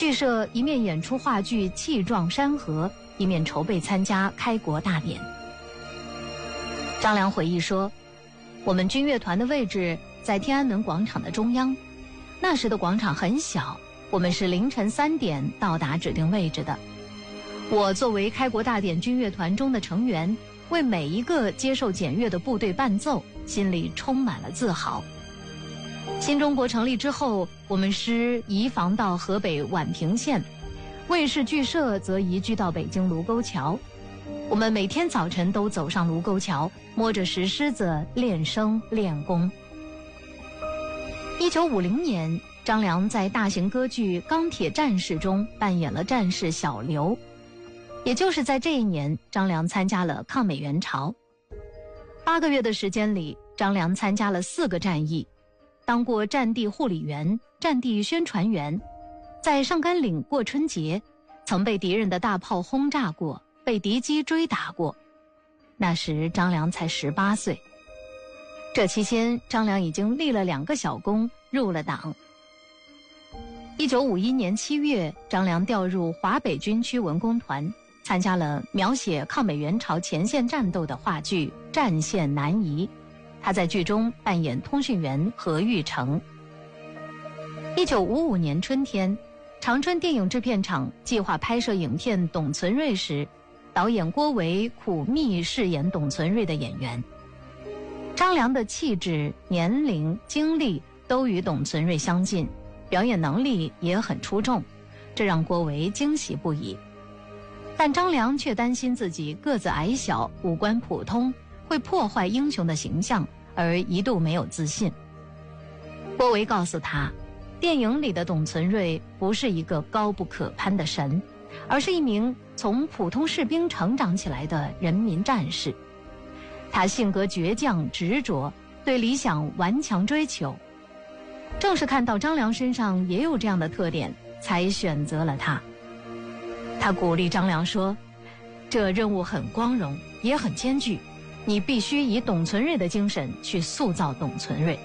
剧社一面演出话剧气壮山河，一面筹备参加开国大典。张良回忆说，我们军乐团的位置在天安门广场的中央，那时的广场很小，我们是凌晨3点到达指定位置的。我作为开国大典军乐团中的成员，为每一个接受检阅的部队伴奏，心里充满了自豪。新中国成立之后，我们师移防到河北宛平县，卫视剧社则移居到北京卢沟桥。我们每天早晨都走上卢沟桥，摸着石狮子练声练功。1950年，张良在大型歌剧《钢铁战士》中扮演了战士小刘。也就是在这一年，张良参加了抗美援朝。8个月的时间里，张良参加了4个战役，当过战地护理员、战地宣传员，在上甘岭过春节，曾被敌人的大炮轰炸过，被敌机追打过。那时张良才18岁。这期间，张良已经立了2个小功，入了党。1951年7月，张良调入华北军区文工团，参加了描写抗美援朝前线战斗的话剧《战线南移》，他在剧中扮演通讯员何玉成。1955年春天，长春电影制片厂计划拍摄影片《董存瑞》时，导演郭维苦觅饰演董存瑞的演员。张良的气质、年龄、经历都与董存瑞相近，表演能力也很出众，这让郭维惊喜不已。但张良却担心自己个子矮小，五官普通，会破坏英雄的形象，而一度没有自信。郭维告诉他，电影里的董存瑞不是一个高不可攀的神，而是一名从普通士兵成长起来的人民战士。他性格倔强执着，对理想顽强追求。正是看到张良身上也有这样的特点，才选择了他。他鼓励张良说，这任务很光荣，也很艰巨，你必须以董存瑞的精神去塑造董存瑞。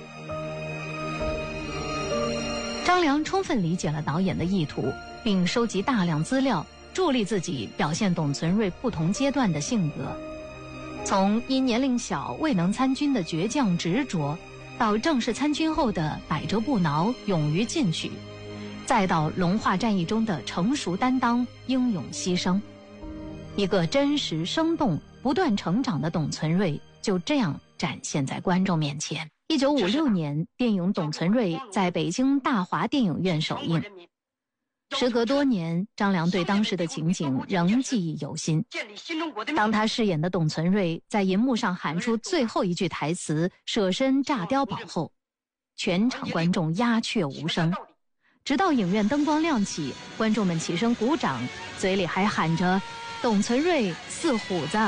张良充分理解了导演的意图，并收集大量资料，助力自己表现董存瑞不同阶段的性格。从因年龄小未能参军的倔强执着，到正式参军后的百折不挠、勇于进取，再到龙化战役中的成熟担当、英勇牺牲。一个真实生动、不断成长的董存瑞就这样展现在观众面前。1956年，电影《董存瑞》在北京大华电影院首映。时隔多年，张良对当时的情景仍记忆犹新。当他饰演的董存瑞在银幕上喊出最后一句台词“舍身炸碉堡”后，全场观众鸦雀无声，直到影院灯光亮起，观众们起身鼓掌，嘴里还喊着“董存瑞似虎子”。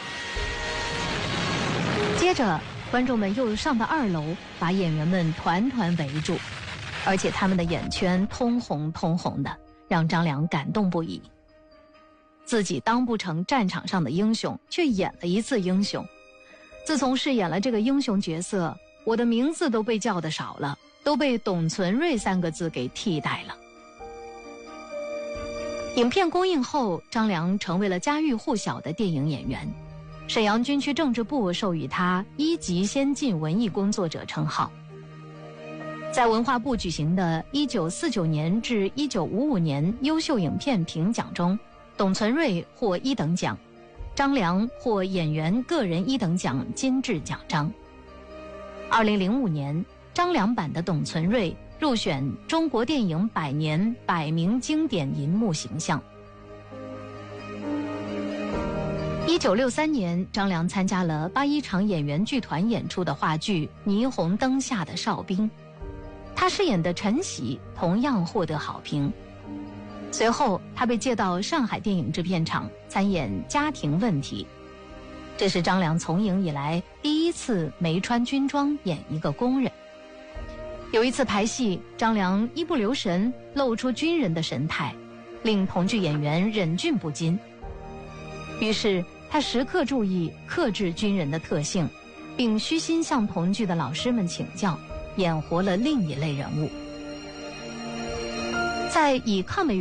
接着，观众们又上到2楼，把演员们团团围住，而且他们的眼圈通红通红的，让张良感动不已。自己当不成战场上的英雄，却演了一次英雄。自从饰演了这个英雄角色，我的名字都被叫得少了，都被董存瑞3个字给替代了。影片公映后，张良成为了家喻户晓的电影演员。沈阳军区政治部授予他1级先进文艺工作者称号。在文化部举行的1949年至1955年优秀影片评奖中，董存瑞获1等奖，张良获演员个人1等奖金质奖章。2005年，张良版的董存瑞入选中国电影100年100名经典银幕形象。1963年，张良参加了81场演员剧团演出的话剧《霓虹灯下的哨兵》，他饰演的陈喜同样获得好评。随后，他被借到上海电影制片厂参演《家庭问题》，这是张良从影以来第1次没穿军装演一个工人。有一次排戏，张良一不留神露出军人的神态，令同剧演员忍俊不禁。于是他时刻注意克制军人的特性，并虚心向同剧的老师们请教，演活了另一类人物。在以抗美